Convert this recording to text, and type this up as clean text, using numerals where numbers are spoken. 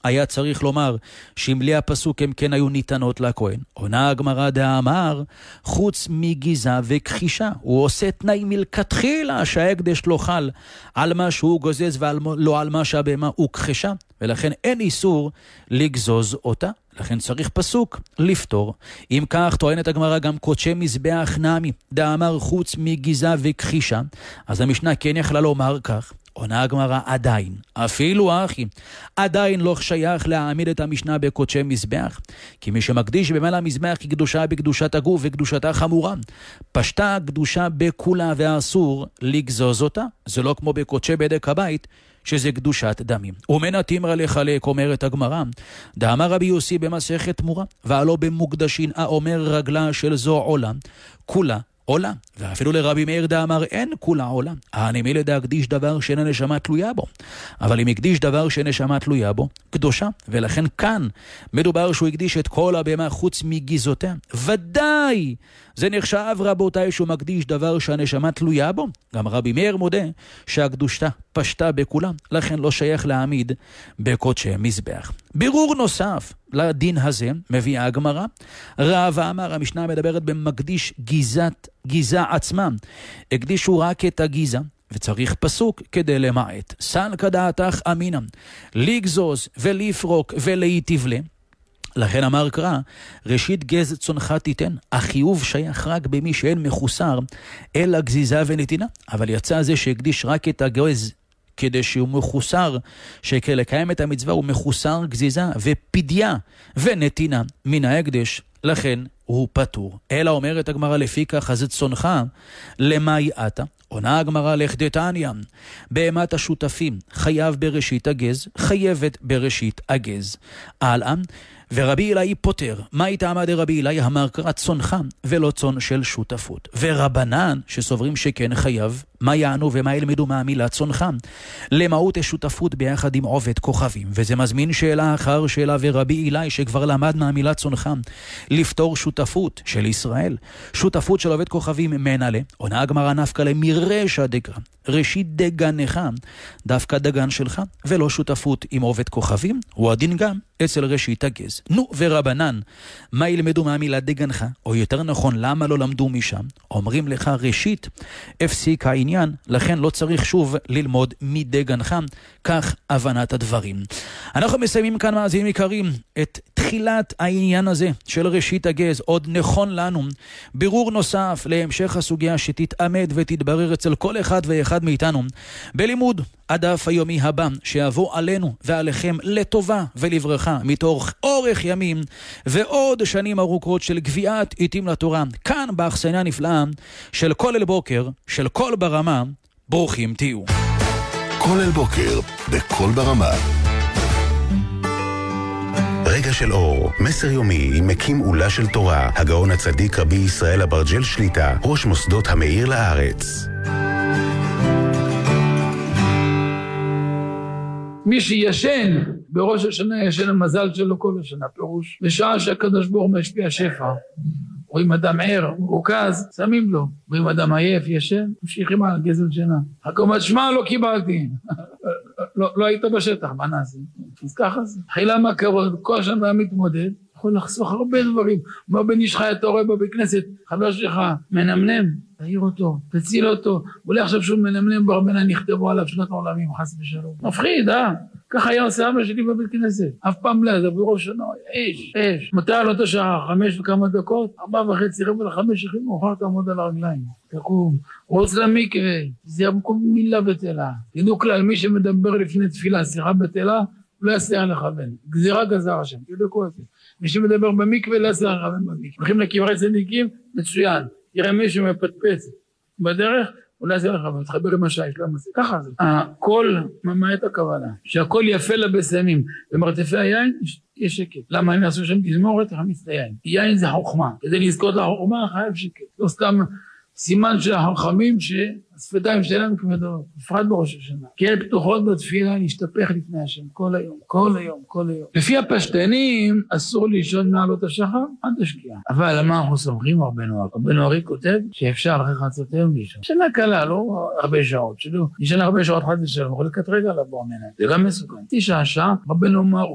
היה צריך לומר שאם בלי הפסוק הם כן היו ניתנות לכהן. עונה הגמרא דאמר, חוץ מגיזה וכחישה, הוא עושה תנאי מלכתחילה שההקדש לא חל על מה שהוא גוזז ולא על מה שהבהמה הוא כחישה, ולכן אין איסור לגזוז אותה. לכן צריך פסוק לפתור. אם כך טוענת הגמרא גם קודשי מזבח נמי דאמר חוץ מגיזה וכחישה, אז המשנה כן יכלה לומר כך. עונה הגמרא עדיין, אפילו אחי, עדיין לא שייך להעמיד את המשנה בקודשי מזבח, כי מי שמקדיש במעל המזבח היא קדושה בקדושת הגוף וקדושתה חמורה. פשטה קדושה בכולה ואסור לגזוז אותה, זה לא כמו בקודשי בדק הבית, שזה קדושת דמים. ומנה תמרה לחלק, אומרת הגמרא, דאמר רבי יוסי במסכת תמורה, והלא במוקדשין האומר רגלה של זו עולה, כולה עולה, ואפילו לרבי מאיר דאמר אין כולה עולה. הנמי להקדיש דבר שאין הנשמה תלויה בו, אבל אם הקדיש דבר שאין נשמה תלויה בו, קדושה, ולכן כאן מדובר שהוא הקדיש את כל הבהמה חוץ מגיזותיה. ודאי זה נחשב רבותיי שהוא מקדיש דבר שהנשמה תלויה בו. גם רבי מאיר מודה שהקדושתה פשטה בכולם, לכן לא שייך להעמיד בקודשי מזבח. בירור נוסף לדין הזה מביאה הגמרא. רבא אמר, המשנה מדברת במקדיש גיזה עצמה, הקדישו רק את הגיזה, וצריך פסוק כדי למעט. סלקא דעתך אמינא, לגזוז ולפרוק ולהיטבלה. לכן אמר קרא, ראשית גז צונך תיתן, החיוב שייך רק במי שאין מחוסר אלא גזיזה ונתינה. אבל יצא זה שהקדיש רק את הגז כדי שהוא מחוסר, שכלקיים את המצווה הוא מחוסר גזיזה ופדיה ונתינה מן ההקדש, לכן הוא פטור. אלא אומרת הגמרא לפי כך, אז צונך למה יעתה? עונה הגמרא לכדתניא, בהמת השותפים חייב בראשית הגז, חייבת בראשית הגז. הלאה, ורבי אלי פותר. מה יטעמא דרבי אלי? אמר קרא צונך ולא צון של שותפות. ורבנן שסוברים שכן חייב, מה יענו ומה ילמדו מהמילה צונך? למהות השותפות ביחד עם עובד כוכבים. וזה מזמין שאלה אחר שאלה, ורבי אלי שכבר למד מהמילה צונך לפתור שותפות של ישראל, שותפות של עובד כוכבים מנהלה. עונה הגמרא נפקא למרשע דגרא, ראשית דגנך, דווקא דגן שלך, ולא שותפות עם עובד כוכבים, הוא הדין גם אצל ראשית הגז. נו, ורבנן, מה ילמדו מהמילה דגנך? או יותר נכון, למה לא למדו משם? אומרים לך ראשית, הפסיק העניין, לכן לא צריך שוב ללמוד מדגנך, כך הבנת הדברים. אנחנו מסיימים כאן, מאזינים יקרים, את תחילת העניין הזה של ראשית הגז. עוד נכון לנו בירור נוסף להמשך הסוגיה שתתעמד ותתברר אצל כל אחד ואחד מאיתנו בלימוד הדף היומי הבא, שיבוא עלינו ועליכם לטובה ולברכה מתוך אורך ימים ועוד שנים ארוכות של גביעת עיתים לתורה, כאן באכסניה הנפלאה של כל אל בוקר, של כל ברמה. ברוכים תהיו. כל אל בוקר בכל ברמה, רגע של אור, מסר יומי עם מקים עולה של תורה, הגאון הצדיק רבי ישראל אברג'ל שליטה, ראש מוסדות המאיר לארץ. מי שישן בראש השנה ישן המזל שלו כל השנה, פירוש בשעה שהקדוש ברוך הוא משפיע שפע. רואים אדם ער, מרוכז, שמים לו. רואים אדם עייף, ישן, ממשיכים על גזל שינה. הקומת שמע לא קיבלתי. לא היית בשטח, מה נעשה? אז ככה זה. חילה מה כבוד, כל השנה מתמודד, יכול לחסוך הרבה דברים. מה בן איש חי, אתה רואה בבית כנסת, חבר שלך מנמנם, תעיר אותו, תציל אותו. אולי עכשיו שהוא מנמנם ברבנה נכתבו עליו שנות העולמים, חס ושלום. מפחיד, ככה היה עושה אבא שלי בבית כנסת. אף פעם לא, זה ברוב שנה, אש. מתי על אותו שעה, 5 וכמה דקות, 4:30 רבע ל5 שכים, מאוחר תעמוד על הרגליים. תקום, רוץ למקווה, זה המקום מילה בטלה. תדעו כלל, מי שמדבר לפני תפילה, שיחה בטלה, לא יסתר לכוון. גזירה גזר השם, תדעו את זה. מי שמדבר במקווה, לא יסתר לכוון במקווה. הולכים לקברי צדיקים, מצוין. תראה מישהו מפטפץ בדרך, אולי זה לך, מתחבר עם השייש, לא מזה. ככה זה. הכל, מה את הכוונה? שהכל יפה לבשמים, במרתפי היין יש שקט. למה הם יעשו שם תזמורת? חמיץ ליין. יין זה חוכמה. כדי לזכות לחוכמה, חייב שקט. לא סתם סימן של החכמים שהשפתיים שלהם כבדות, בפרט בראש השנה. כי הן פתוחות בתפילה להשתפך לפני השם, כל היום, כל היום, כל היום. לפי הפשטנים, אסור לישון מעלות השחר עד השקיעה. אבל מה אנחנו סומכים רבנו ארי כותב שאפשר אחרי חצות היום לישון. שנה קלה, לא הרבה שעות, שלא. ישן הרבה שעות חד ושלום, יכול לקטרג על הבור מנה. זה גם מסוכן. 9 שעה, רבנו אמר,